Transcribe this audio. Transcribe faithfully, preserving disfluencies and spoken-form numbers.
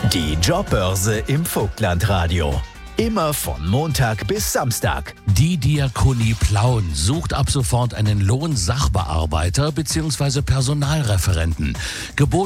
Die Jobbörse im Vogtlandradio. Immer von Montag bis Samstag. Die Diakonie Plauen sucht ab sofort einen Lohnsachbearbeiter bzw. Personalreferenten. Geboten